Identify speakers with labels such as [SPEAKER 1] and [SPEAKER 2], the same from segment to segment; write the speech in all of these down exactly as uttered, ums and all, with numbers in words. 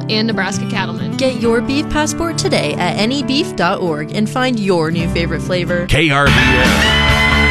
[SPEAKER 1] and Nebraska cattlemen.
[SPEAKER 2] Get your beef passport today at any beef dot org and find your new favorite flavor.
[SPEAKER 3] K R V N.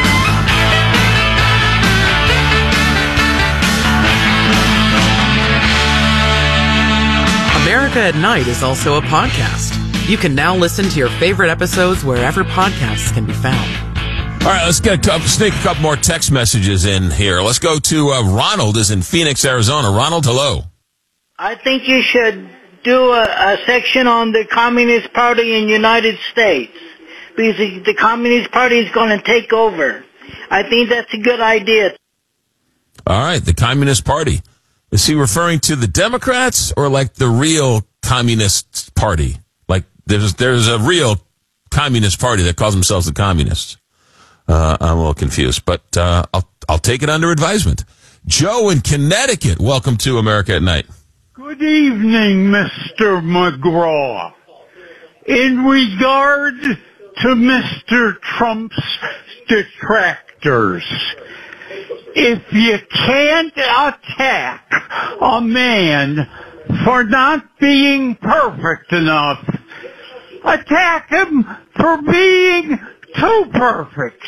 [SPEAKER 4] America at Night is also a podcast. You can now listen to your favorite episodes wherever podcasts can be found.
[SPEAKER 3] All right, let's get a couple, sneak a couple more text messages in here. Let's go to uh, Ronald is in Phoenix, Arizona. Ronald, hello.
[SPEAKER 5] I think you should do a, a section on the Communist Party in the United States, because the, the Communist Party is going to take over. I think that's a good idea.
[SPEAKER 3] All right, the Communist Party. Is he referring to the Democrats or like the real Communist Party? Like there's there's a real Communist Party that calls themselves the Communists. Uh, I'm a little confused, but uh, I'll I'll take it under advisement. Joe in Connecticut, welcome to America at Night.
[SPEAKER 6] Good evening, Mister McGraw. In regard to Mister Trump's detractors, if you can't attack a man for not being perfect enough, attack him for being too perfect.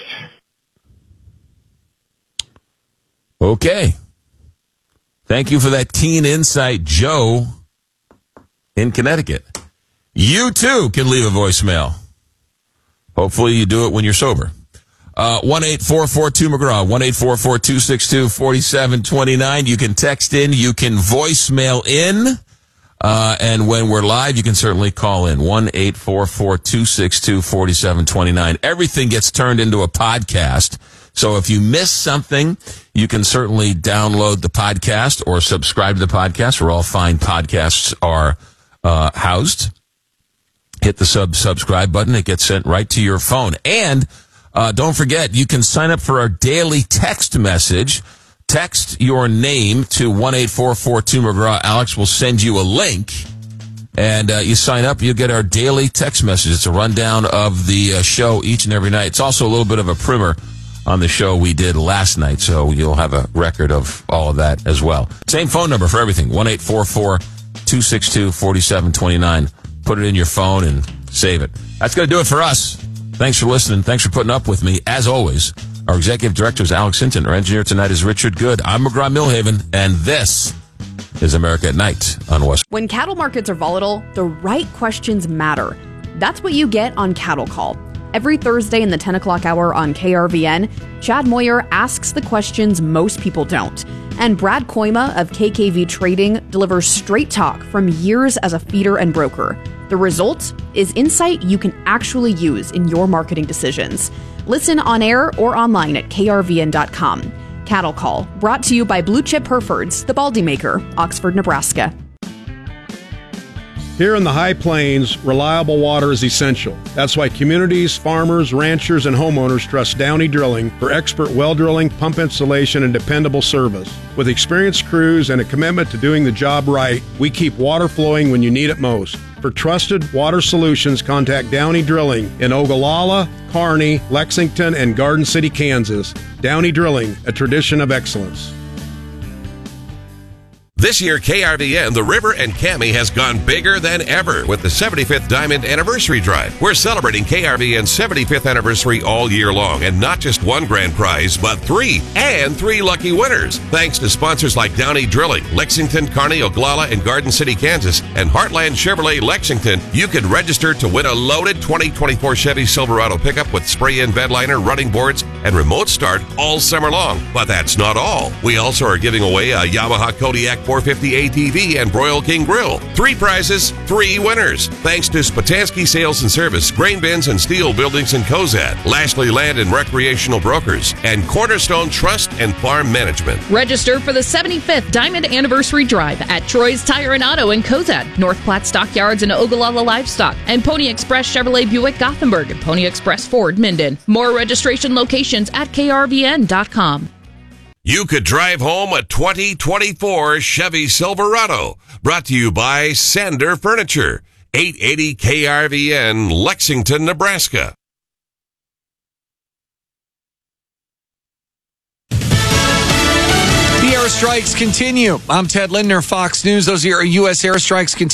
[SPEAKER 3] Okay. Thank you for that keen insight, Joe in Connecticut. You, too, can leave a voicemail. Hopefully you do it when you're sober. Uh, one eight four four two McGraw, one eight four four two six two four seven two nine. You can text in, you can voicemail in, uh, and when we're live, you can certainly call in, one eight four four two six two four seven two nine. Everything gets turned into a podcast, so if you miss something, you can certainly download the podcast or subscribe to the podcast, where all fine podcasts are uh, housed. Hit the sub subscribe button, it gets sent right to your phone. And Uh, don't forget, you can sign up for our daily text message. Text your name to one eight four four two McGraw. Alex will send you a link, and uh, you sign up, you get our daily text message. It's a rundown of the uh, show each and every night. It's also a little bit of a primer on the show we did last night, so you'll have a record of all of that as well. Same phone number for everything, one eight four four two six two four seven two nine. Put it in your phone and save it. That's going to do it for us. Thanks for listening. Thanks for putting up with me. As always, our executive director is Alex Hinton. Our engineer tonight is Richard Good. I'm McGraw Millhaven, and this is America at Night on West.
[SPEAKER 7] When cattle markets are volatile, the right questions matter. That's what you get on Cattle Call. Every Thursday in the ten o'clock hour on K R V N, Chad Moyer asks the questions most people don't. And Brad Koima of K K V Trading delivers straight talk from years as a feeder and broker. The result is insight you can actually use in your marketing decisions. Listen on air or online at K R V N dot com. Cattle Call, brought to you by Blue Chip Herefords, the Baldy Maker, Oxford, Nebraska.
[SPEAKER 8] Here in the High Plains, reliable water is essential. That's why communities, farmers, ranchers, and homeowners trust Downey Drilling for expert well drilling, pump installation, and dependable service. With experienced crews and a commitment to doing the job right, we keep water flowing when you need it most. For trusted water solutions, contact Downey Drilling in Ogallala, Kearney, Lexington, and Garden City, Kansas. Downey Drilling, a tradition of excellence.
[SPEAKER 9] This year, K R V N, the River and Cami has gone bigger than ever with the seventy-fifth Diamond Anniversary Drive. We're celebrating K R V N's seventy-fifth anniversary all year long, and not just one grand prize, but three, and three lucky winners. Thanks to sponsors like Downey Drilling, Lexington, Kearney, Oglala, and Garden City, Kansas, and Heartland Chevrolet Lexington, you can register to win a loaded twenty twenty-four Chevy Silverado pickup with spray-in bed liner, running boards, and remote start all summer long. But that's not all. We also are giving away a Yamaha Kodiak four fifty A T V and Broil King Grill. Three prizes, three winners. Thanks to Spatansky Sales and Service, Grain Bins and Steel Buildings in Cozad, Lashley Land and Recreational Brokers, and Cornerstone Trust and Farm Management.
[SPEAKER 1] Register for the seventy-fifth Diamond Anniversary Drive at Troy's Tire and Auto in Cozad, North Platte Stockyards and Ogallala Livestock, and Pony Express Chevrolet Buick Gothenburg and Pony Express Ford Minden. More registration locations at K R V N dot com.
[SPEAKER 9] You could drive home a twenty twenty-four Chevy Silverado. Brought to you by Sander Furniture, eight eighty K R V N, Lexington, Nebraska.
[SPEAKER 10] The airstrikes continue. I'm Ted Lindner, Fox News. Those are your U S airstrikes continue.